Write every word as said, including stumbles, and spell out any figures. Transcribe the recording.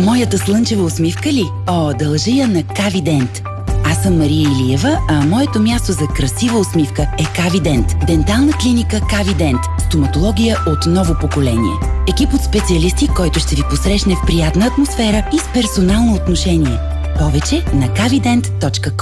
Моята слънчева усмивка ли? О, дължа я на Кавидент. Аз съм Мария Илиева, а моето място за красива усмивка е Кавидент. Дентална клиника Кавидент. Стоматология от ново поколение. Екип от специалисти, който ще ви посрещне в приятна атмосфера и с персонално отношение. Повече на кавидент точка ком.